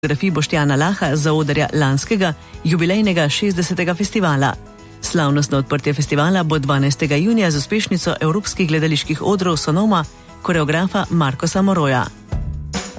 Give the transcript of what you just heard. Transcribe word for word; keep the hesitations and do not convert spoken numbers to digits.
fotografij Boštjana Laha za odrja lanskega jubilejnega šestdesetega festivala. Slavnostno odprtje festivala bo dvanajstega junija z uspešnico evropskih gledaliških odrov Sonoma koreografa Markosa Moroja.